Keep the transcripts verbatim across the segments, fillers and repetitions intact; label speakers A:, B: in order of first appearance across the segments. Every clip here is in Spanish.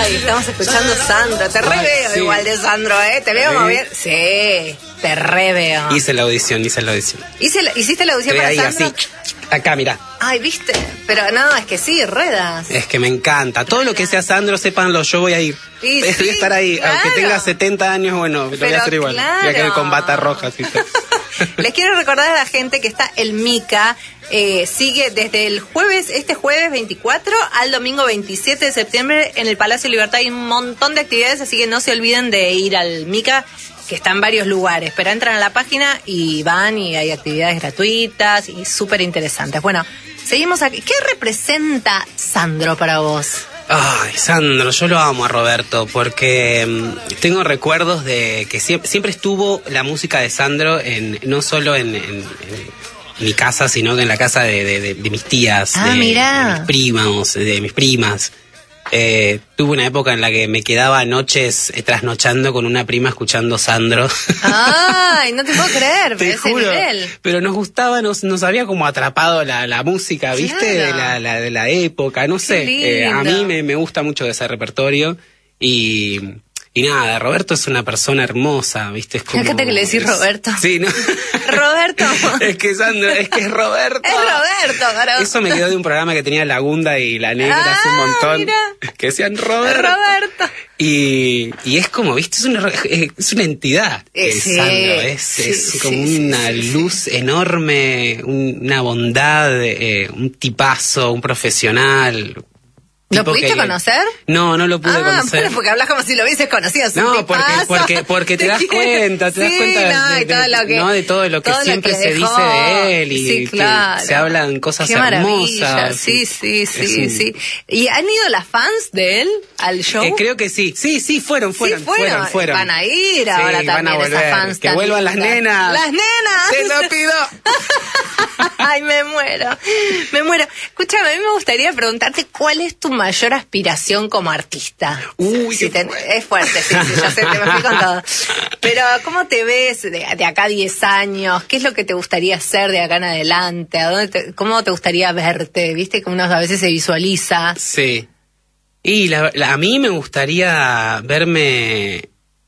A: Ay, estamos escuchando Sandro. Te re
B: Ay,
A: veo
B: sí.
A: igual de Sandro, ¿eh? Te veo
B: ¿Sí?
A: mover. Sí, te re veo.
B: Hice la audición, hice la audición.
A: ¿Hice la- ¿Hiciste la audición
B: Estoy
A: para
B: ahí,
A: Sandro?
B: así. Acá, mirá.
A: Ay, ¿viste? Pero no, es que sí, ruedas.
B: Es que me encanta. Todo lo que sea Sandro, sépanlo, yo voy a ir.
A: Y
B: Voy
A: sí,
B: a estar ahí.
A: claro.
B: Aunque tenga setenta años, bueno, lo voy
A: Pero
B: a hacer igual.
A: claro.
B: Voy a quedar con bata roja, así.
A: Les quiero recordar a la gente que está el Mica, eh, sigue desde el jueves, este jueves veinticuatro al domingo veintisiete de septiembre en el Palacio Libertad. Hay un montón de actividades, así que no se olviden de ir al Mica, que está en varios lugares, pero entran a la página y van y hay actividades gratuitas y súper interesantes. Bueno, seguimos aquí. ¿Qué representa Sandro para vos?
B: Ay, Sandro, yo lo amo a Roberto porque mm, tengo recuerdos de que siempre, siempre estuvo la música de Sandro en no solo en, en- en mi casa, sino que en la casa de, de- de- de mis tías,
A: Ah,
B: de,
A: mirá.
B: de mis primos, de mis primas. Eh, tuve una época en la que me quedaba noches eh, trasnochando con una prima escuchando Sandro.
A: Ay, no te puedo creer,
B: Te
A: ese
B: juro,
A: nivel.
B: pero nos gustaba, nos, nos había como atrapado la, la música, ¿viste?
A: Claro.
B: De, la, la- de la época, no sé.
A: Qué
B: Eh, a
A: lindo.
B: mí me, me gusta mucho ese repertorio y, y nada, Roberto es una persona hermosa, ¿viste? Es como...
A: Fíjate que le decís
B: es-
A: Roberto.
B: Sí, ¿no?
A: Roberto.
B: Es que Sandro, es que es Roberto.
A: Es Roberto, pero...
B: Eso me quedó de un programa que tenía Lagunda y La Negra
A: Ah,
B: hace un montón.
A: mira.
B: Que decían Roberto.
A: Roberto.
B: Y, y es como, ¿viste? Es una, es una entidad.
A: Eh,
B: eh,
A: sí,
B: Sandro. Es,
A: sí,
B: es
A: sí,
B: como
A: sí,
B: una
A: sí, sí.
B: luz enorme, un- una bondad, eh, un tipazo, un profesional.
A: ¿Lo
B: Tipo
A: pudiste
B: que-
A: conocer?
B: No, no lo pude
A: Ah,
B: conocer.
A: bueno, porque hablas como si lo hubieses conocido. es un
B: No, porque,
A: tipazo.
B: porque, porque te das
A: quiero-
B: cuenta, te das
A: Sí,
B: cuenta de,
A: no, y
B: de-
A: todo lo que,
B: no, de todo lo que
A: todo lo
B: siempre
A: que
B: se
A: dejó.
B: dice de él y
A: Sí,
B: que
A: claro.
B: se hablan cosas
A: Qué maravilla.
B: hermosas.
A: Sí, sí,
B: Es
A: sí,
B: un-
A: sí. ¿Y han ido las fans de él al show?
B: Eh, creo que sí, sí, sí, fueron, fueron,
A: Sí, fueron.
B: fueron, fueron.
A: Van a ir ahora
B: Sí, van
A: también
B: a volver.
A: esas fans
B: Que
A: tan
B: vuelvan las
A: lindas.
B: nenas.
A: ¡Las nenas!
B: ¡Te lo pido!
A: Ay, me muero, me muero. Escúchame, a mí me gustaría preguntarte cuál es tu mayor aspiración como artista.
B: Uy,
A: Si
B: qué
A: te-
B: fuerte.
A: es fuerte, sí, sí, yo sé, te me fui con todo. Pero, ¿cómo te ves de, de acá a diez años? ¿Qué es lo que te gustaría hacer de acá en adelante? ¿A dónde te- ¿Cómo te gustaría verte? ¿Viste que uno a veces se visualiza?
B: Sí. Y la- la- a mí me gustaría verme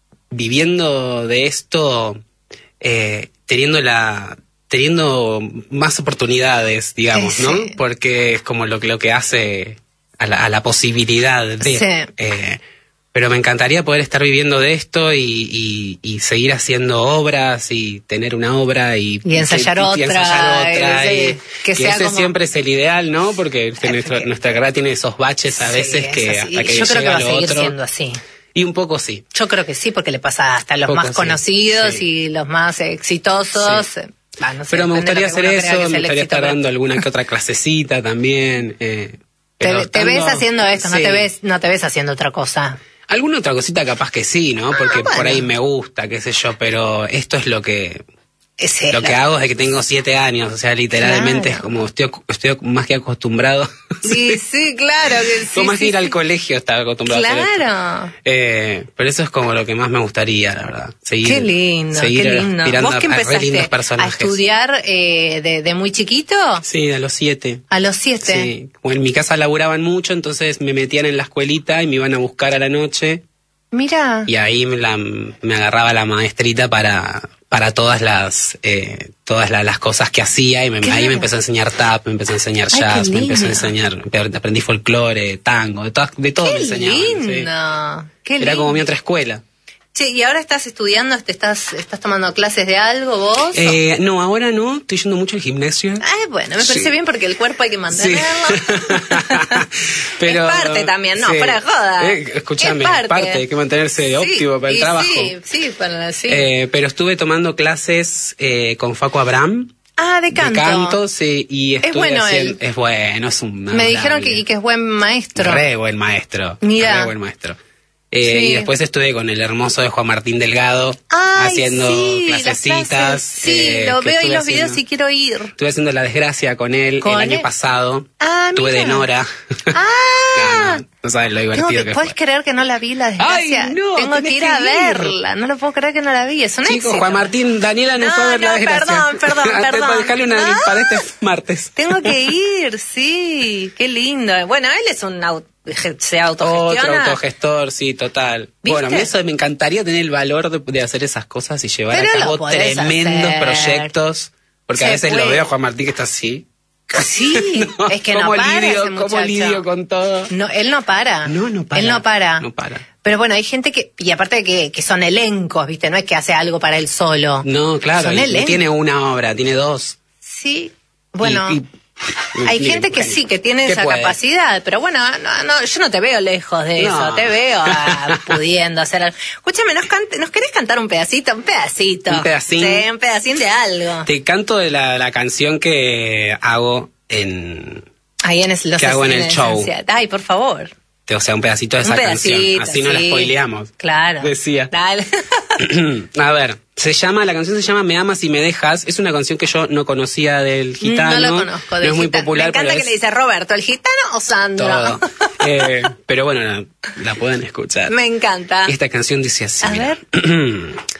B: viviendo de esto, eh, teniendo la teniendo más oportunidades, digamos,
A: Sí.
B: ¿no? Porque es como lo, que- lo que hace a la, a la posibilidad de...
A: Sí.
B: eh, pero me encantaría poder estar viviendo de esto y, y, y seguir haciendo obras y tener una obra y,
A: Y ensayar
B: y- y
A: otra,
B: ensayar otra,
A: y-
B: y-
A: que
B: que
A: sea
B: ese
A: como-
B: siempre es el ideal, ¿no? Porque este, nuestra,
A: porque-
B: nuestra carrera tiene esos baches a
A: Sí,
B: veces
A: es
B: que
A: así.
B: hasta que
A: Yo creo que
B: llega
A: va a
B: lo
A: seguir
B: otro.
A: siendo así.
B: Y un poco sí.
A: Yo creo que sí, porque le pasa hasta a los
B: Poco
A: más
B: sí,
A: conocidos
B: sí.
A: y los más exitosos.
B: Sí.
A: eh, bah, no sé,
B: Pero me
A: depende de
B: gustaría
A: lo que
B: hacer
A: uno crea que
B: eso,
A: es
B: me
A: el
B: gustaría
A: éxito,
B: estar
A: pero-
B: dando alguna que otra clasecita también. Eh,
A: Te,
B: pero
A: te ves
B: estando-
A: haciendo esto, no
B: sí.
A: te ves, no te ves haciendo otra cosa.
B: Alguna otra cosita capaz que sí, ¿no? Porque
A: bueno.
B: por ahí me gusta, qué sé yo, pero esto es lo que
A: Ese es
B: lo
A: la-
B: que hago desde que tengo siete años, o sea, literalmente
A: Claro.
B: es como estoy, estoy más que acostumbrado.
A: Sí, sí, claro que sí.
B: Como más que
A: sí,
B: ir al
A: sí.
B: colegio estaba acostumbrado a hacer esto.
A: Claro.
B: Eh, pero eso es como lo que más me gustaría, la verdad. Seguir,
A: Qué lindo,
B: seguir
A: qué lindo.
B: aspirando
A: ¿Vos que
B: a- a re
A: empezaste
B: lindos
A: a
B: personajes.
A: estudiar eh, de, de muy chiquito?
B: Sí, a los siete.
A: A los siete.
B: Sí, como en mi casa laburaban mucho, entonces me metían en la escuelita y me iban a buscar a la noche
A: Mira.
B: y ahí me, la- me agarraba la maestrita para, para todas las eh, todas la- las cosas que hacía y me-
A: Claro.
B: ahí me empezó a enseñar tap, me empezó a enseñar
A: Ay,
B: jazz,
A: qué
B: me empezó a
A: lindo.
B: enseñar, aprendí folclore, tango, de, todas- de todo me
A: Qué
B: enseñaban. sí.
A: lindo. Qué
B: Era
A: lindo.
B: como mi otra escuela.
A: Che, ¿y ahora estás estudiando? ¿Te estás, estás tomando clases de algo vos?
B: Eh, no, ahora no, estoy yendo mucho al gimnasio.
A: Ay, bueno, me parece
B: Sí.
A: bien porque el cuerpo hay que
B: Sí.
A: mantenerlo.
B: Pero,
A: es parte también, no,
B: sí.
A: fuera de joda.
B: Eh, escuchame,
A: Es
B: parte.
A: parte.
B: hay que mantenerse
A: Sí,
B: óptimo para el
A: y
B: trabajo.
A: Sí, sí, para sí.
B: Eh, pero estuve tomando clases eh, con Facu Abraham.
A: ah, de canto.
B: De canto, sí. Y
A: Es
B: estuve
A: bueno
B: haciendo-
A: él.
B: Es bueno, es un...
A: Me dijeron que, y que es buen maestro.
B: Re buen maestro.
A: Mira.
B: Re buen maestro. Eh,
A: Sí.
B: Y después estuve con el hermoso de Juan Martín Delgado
A: Ay,
B: haciendo
A: sí, las
B: clasecitas.
A: clases. Sí,
B: eh,
A: lo
B: que
A: veo y
B: estuve
A: los videos
B: haciendo-
A: y quiero ir.
B: Estuve haciendo La Desgracia con él
A: ¿Con
B: el año
A: él?
B: pasado.
A: Ah,
B: Estuve
A: mira.
B: de Nora.
A: Ah,
B: no, no, no sabes lo
A: Tengo
B: divertido
A: que,
B: que
A: ¿Puedes
B: fue.
A: creer que no la vi, La Desgracia?
B: Ay, no,
A: Tengo
B: tenés
A: que ir
B: que
A: a
B: ir.
A: verla. No lo puedo creer que no la vi. Es un
B: Chicos,
A: éxito.
B: Juan Martín, Daniela no,
A: No,
B: fue a ver
A: no,
B: La Desgracia.
A: perdón, perdón,
B: Antes,
A: perdón.
B: para dejarle una
A: No.
B: para este martes.
A: Tengo que ir, sí. Qué lindo. Bueno, él es un au- se autogestiona.
B: Otro autogestor, sí, total.
A: ¿Viste?
B: Bueno, a mí eso me encantaría tener el valor de, de hacer esas cosas y llevar
A: Pero
B: a
A: lo
B: cabo
A: podés
B: tremendos
A: hacer.
B: proyectos. Porque
A: Se
B: a veces
A: puede.
B: lo veo a Juan Martín que está así.
A: Sí,
B: No,
A: es que no
B: ¿cómo
A: para
B: lidio,
A: ese
B: ¿Cómo
A: muchacho.
B: lidio con todo?
A: No, él no para.
B: No, no para.
A: Él no para.
B: No para.
A: Pero bueno, hay gente que, y aparte de que, que son elencos, ¿viste? No es que hace algo para él solo.
B: No, claro,
A: Son
B: y- y
A: elencos.
B: tiene una obra, tiene dos.
A: Sí. Bueno,
B: Y- y-
A: hay
B: y-
A: gente que
B: bueno,
A: sí, que tiene
B: ¿qué
A: esa
B: puede?
A: capacidad, pero bueno, no, no, yo no te veo lejos de
B: No.
A: eso, te veo ah, pudiendo hacer algo. Escúchame, ¿nos, cante- ¿nos querés cantar un pedacito? Un pedacito.
B: Un pedacín.
A: Sí, un pedacín de algo.
B: Te canto de la, la canción que hago en...
A: Ahí en el, los
B: ¿Qué hago en el
A: escenas
B: show?
A: esenciales. Ay, por favor.
B: O sea, un pedacito de
A: Un
B: esa
A: pedacito,
B: canción. Así no la
A: sí.
B: spoileamos.
A: Claro.
B: Decía.
A: Dale.
B: A ver, se llama, la canción se llama Me amas y me dejas. Es una canción que yo no conocía del gitano.
A: No lo conozco.
B: No
A: del
B: es muy
A: gitano.
B: popular,
A: Me encanta
B: pero
A: que
B: es
A: le dice Roberto, ¿el gitano o Sandro?
B: todo. Eh, pero bueno, la, la pueden escuchar.
A: Me encanta.
B: Esta canción dice así.
A: A
B: mira.
A: ver.